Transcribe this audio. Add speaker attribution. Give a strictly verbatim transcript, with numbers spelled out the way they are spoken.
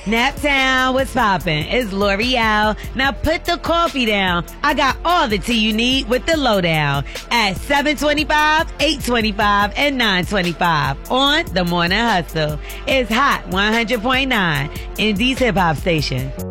Speaker 1: Naptown, what's poppin'? It's L'Oreal. Now put the coffee down. I got all the tea you need with the lowdown at seven twenty-five, eight twenty-five, and nine twenty-five on The Morning Hustle. It's hot one hundred point nine Indie's hip hop station.